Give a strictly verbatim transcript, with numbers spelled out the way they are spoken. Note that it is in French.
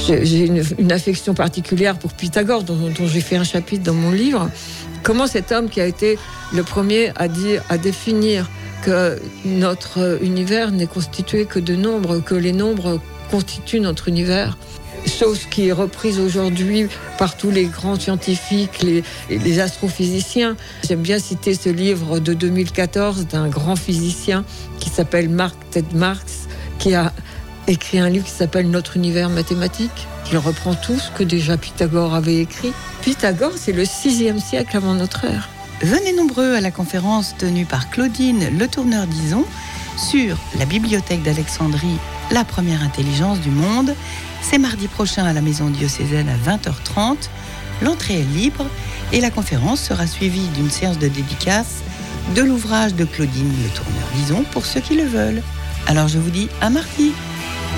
J'ai, j'ai une, une affection particulière pour Pythagore, dont, dont j'ai fait un chapitre dans mon livre. Comment cet homme qui a été le premier à dire, à définir que notre univers n'est constitué que de nombres, que les nombres constituent notre univers, chose qui est reprise aujourd'hui par tous les grands scientifiques, les, les astrophysiciens. J'aime bien citer ce livre de deux mille quatorze d'un grand physicien qui s'appelle Mark Ted Marks, qui a écrit un livre qui s'appelle Notre univers mathématique. Il reprend tout ce que déjà Pythagore avait écrit. Pythagore, c'est le sixième siècle avant notre ère. Venez nombreux à la conférence tenue par Claudine Le Tourneur-Dizon sur la bibliothèque d'Alexandrie, la première intelligence du monde. C'est mardi prochain à la maison diocésaine à vingt heures trente. L'entrée est libre et la conférence sera suivie d'une séance de dédicace de l'ouvrage de Claudine Le Tourneur-Dizon pour ceux qui le veulent. Alors je vous dis à mardi.